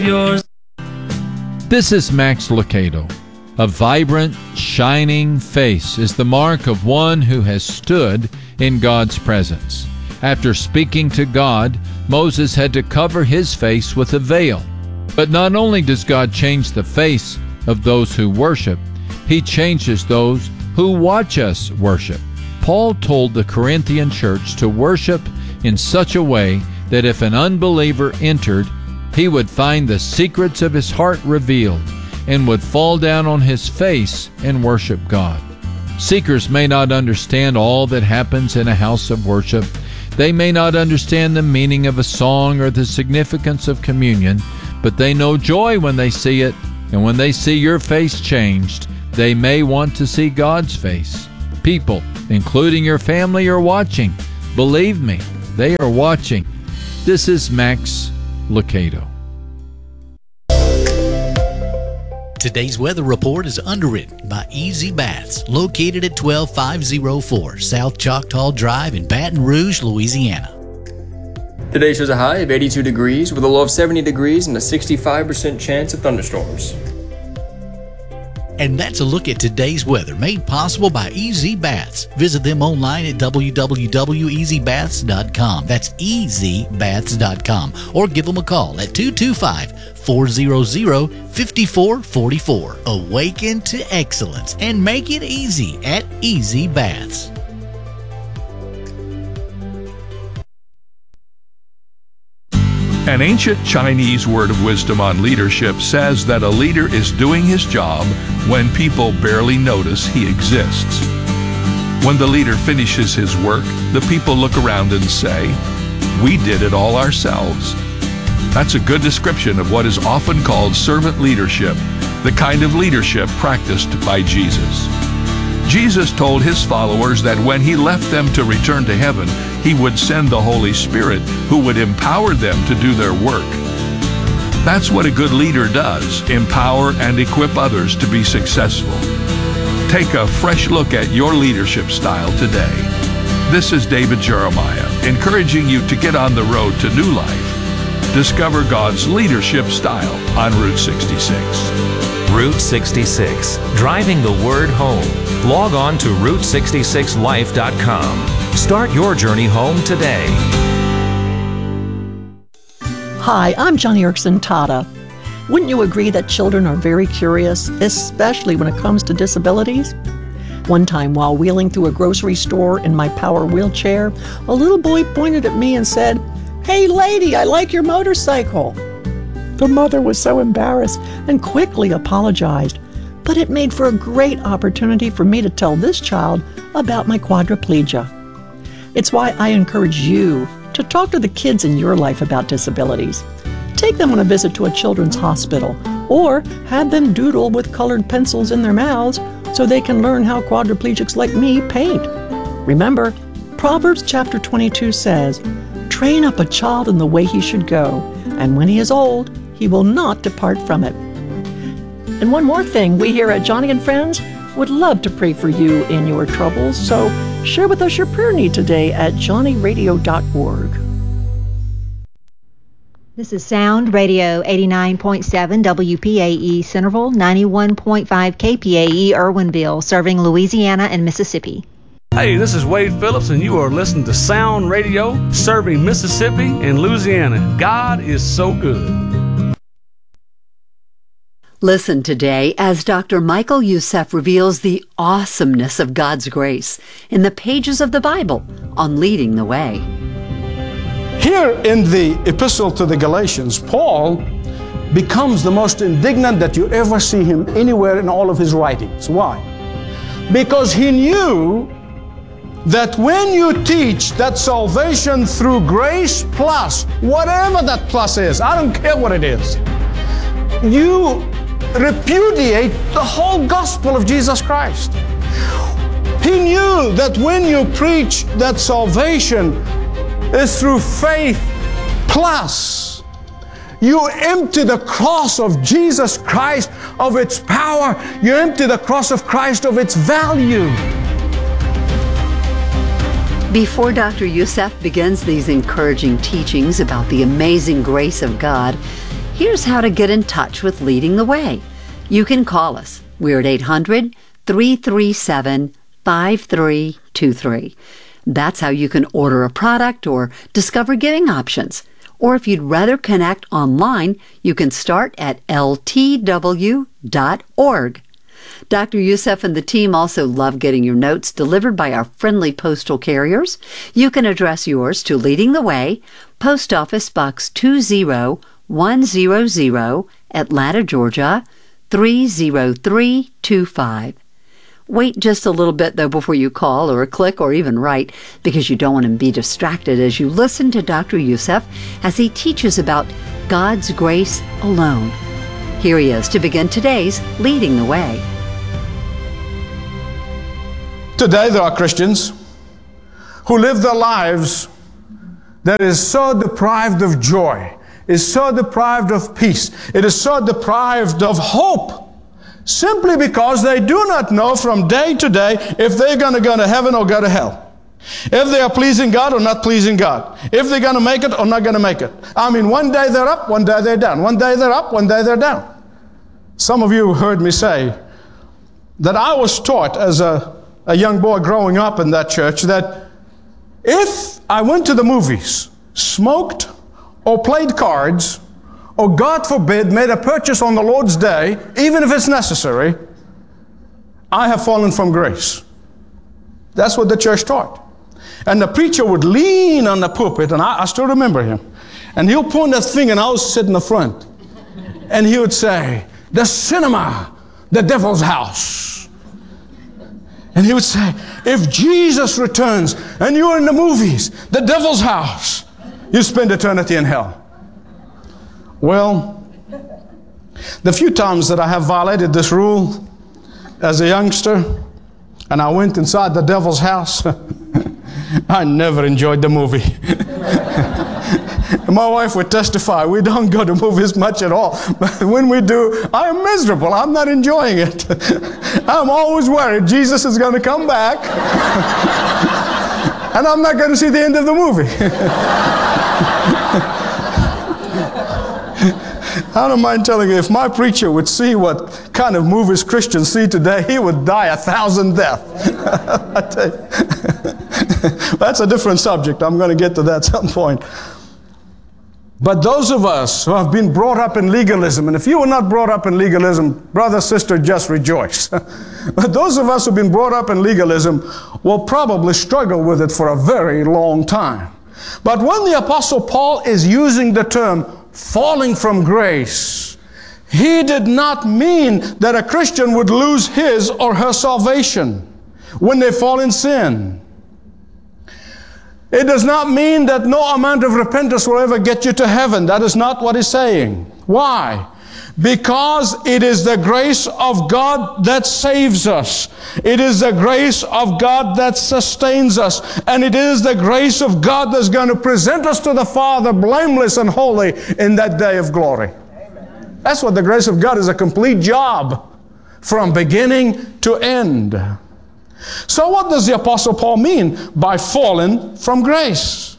yours. This is Max Lucado. A vibrant, shining face is the mark of one who has stood in God's presence. After speaking to God, Moses had to cover his face with a veil. But not only does God change the face of those who worship, He changes those who watch us worship. Paul told the Corinthian church to worship in such a way that if an unbeliever entered, he would find the secrets of his heart revealed and would fall down on his face and worship God. Seekers may not understand all that happens in a house of worship. They may not understand the meaning of a song or the significance of communion, but they know joy when they see it, and when they see your face changed, they may want to see God's face. People, including your family, are watching. Believe me, they are watching. This is Max Lucado. Today's weather report is underwritten by Easy Baths, located at 12504 South Choctaw Drive in Baton Rouge, Louisiana. Today shows a high of 82 degrees with a low of 70 degrees and a 65% chance of thunderstorms. And that's a look at today's weather, made possible by Easy Baths. Visit them online at www.easybaths.com. That's easybaths.com. Or give them a call at 225-400-5444. Awaken to excellence and make it easy at Easy Baths. An ancient Chinese word of wisdom on leadership says that a leader is doing his job when people barely notice he exists. When the leader finishes his work, the people look around and say, "We did it all ourselves." That's a good description of what is often called servant leadership, the kind of leadership practiced by Jesus. Jesus told his followers that when he left them to return to heaven, he would send the Holy Spirit who would empower them to do their work. That's what a good leader does, empower and equip others to be successful. Take a fresh look at your leadership style today. This is David Jeremiah, encouraging you to get on the road to new life. Discover God's leadership style on Route 66. Route 66, driving the word home. Log on to Route66Life.com. Start your journey home today. Hi, I'm Johnny Erickson Tata. Wouldn't you agree that children are very curious, especially when it comes to disabilities? One time while wheeling through a grocery store in my power wheelchair, a little boy pointed at me and said, "Hey lady, I like your motorcycle." The mother was so embarrassed and quickly apologized, but it made for a great opportunity for me to tell this child about my quadriplegia. It's why I encourage you to talk to the kids in your life about disabilities. Take them on a visit to a children's hospital, or have them doodle with colored pencils in their mouths so they can learn how quadriplegics like me paint. Remember, Proverbs chapter 22 says, "Train up a child in the way he should go, and when he is old, he will not depart from it." And one more thing, we here at Johnny and Friends would love to pray for you in your troubles, so share with us your prayer need today at johnnyradio.org. This is Sound Radio 89.7 WPAE Centerville, 91.5 KPAE Irwinville, serving Louisiana and Mississippi. Hey, this is Wade Phillips, and you are listening to Sound Radio, serving Mississippi and Louisiana. God is so good. Listen today as Dr. Michael Youssef reveals the awesomeness of God's grace in the pages of the Bible on Leading the Way. Here in the epistle to the Galatians, Paul becomes the most indignant that you ever see him anywhere in all of his writings. Why? Because he knew that when you teach that salvation through grace plus, whatever that plus is, I don't care what it is, you repudiate the whole gospel of Jesus Christ. He knew that when you preach that salvation is through faith plus, you empty the cross of Jesus Christ of its power. You empty the cross of Christ of its value. Before Dr. Youssef begins these encouraging teachings about the amazing grace of God, Here's how to get in touch with Leading the Way. You can call us. We're at 800-337-5323. That's how you can order a product or discover giving options. Or if you'd rather connect online, you can start at ltw.org. Dr. Youssef and the team also love getting your notes delivered by our friendly postal carriers. You can address yours to Leading the Way, Post Office Box 20100, Atlanta, Georgia, 30325. Wait just a little bit, though, before you call or click or even write, because you don't want to be distracted as you listen to Dr. Youssef as he teaches about God's grace alone. Here he is to begin today's Leading the Way. Today there are Christians who live their lives that is so deprived of joy, is so deprived of peace, it is so deprived of hope, simply because they do not know from day to day if they're going to go to heaven or go to hell. If they are pleasing God or not pleasing God. If they're going to make it or not going to make it. I mean, one day they're up, one day they're down. One day they're up, one day they're down. Some of you heard me say that I was taught as a young boy growing up in that church that if I went to the movies, smoked, or played cards, or God forbid, made a purchase on the Lord's day, even if it's necessary, I have fallen from grace. That's what the church taught. And the preacher would lean on the pulpit, and I still remember him, and he'll point that thing, and I was sitting in the front, and he would say, "The cinema, the devil's house." And he would say, if Jesus returns and you're in the movies, the devil's house, you spend eternity in hell. Well, the few times that I have violated this rule as a youngster and I went inside the devil's house, I never enjoyed the movie. My wife would testify, we don't go to movies much at all. But when we do, I am miserable. I'm not enjoying it. I'm always worried Jesus is going to come back and I'm not going to see the end of the movie. I don't mind telling you, if my preacher would see what kind of movies Christians see today, he would die 1,000 deaths. I tell you. That's a different subject. I'm going to get to that at some point. But those of us who have been brought up in legalism, and if you were not brought up in legalism, brother, sister, just rejoice. But those of us who have been brought up in legalism will probably struggle with it for a very long time. But when the Apostle Paul is using the term falling from grace, he did not mean that a Christian would lose his or her salvation when they fall in sin. It does not mean that no amount of repentance will ever get you to heaven. That is not what he's saying. Why? Because it is the grace of God that saves us. It is the grace of God that sustains us. And it is the grace of God that's going to present us to the Father blameless and holy in that day of glory. Amen. That's what the grace of God is, a complete job from beginning to end. So what does the Apostle Paul mean by fallen from grace?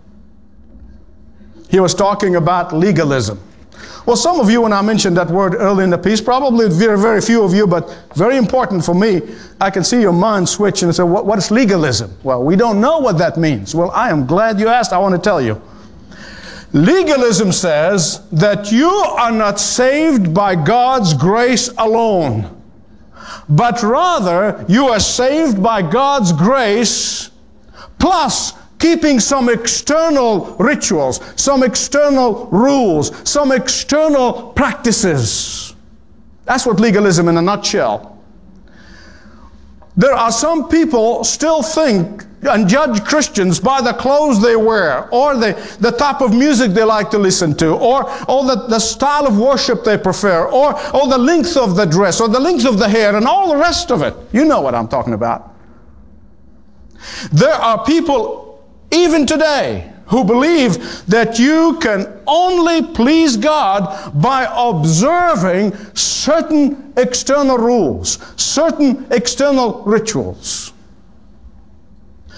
He was talking about legalism. Well, some of you, when I mentioned that word early in the piece, probably very, very few of you, but very important for me, I can see your mind switch and say, what is legalism? Well, we don't know what that means. Well, I am glad you asked. I want to tell you. Legalism says that you are not saved by God's grace alone, but rather you are saved by God's grace plus keeping some external rituals, some external rules, some external practices. That's what legalism in a nutshell. There are some people still think and judge Christians by the clothes they wear, or the type of music they like to listen to, or the style of worship they prefer, or the length of the dress, or the length of the hair, and all the rest of it. You know what I'm talking about. There are people even today who believe that you can only please God by observing certain external rules, certain external rituals.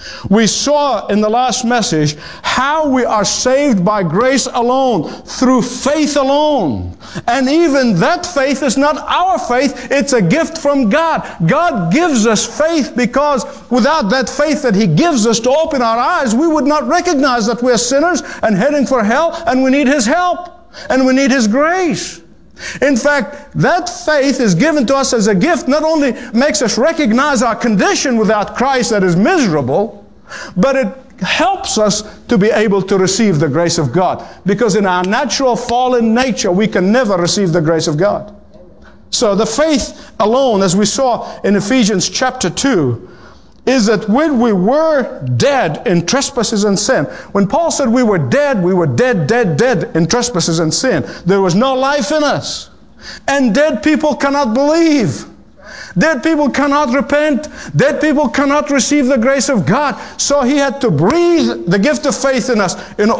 We saw in the last message how we are saved by grace alone, through faith alone. And even that faith is not our faith, it's a gift from God. God gives us faith because without that faith that He gives us to open our eyes, we would not recognize that we're sinners and heading for hell, and we need His help, and we need His grace. In fact, that faith is given to us as a gift. Not only makes us recognize our condition without Christ that is miserable, but it helps us to be able to receive the grace of God. Because in our natural fallen nature, we can never receive the grace of God. So the faith alone, as we saw in Ephesians chapter 2, is that when we were dead in trespasses and sin, when Paul said we were dead in trespasses and sin, there was no life in us. And dead people cannot believe. Dead people cannot repent. Dead people cannot receive the grace of God. So He had to breathe the gift of faith in us in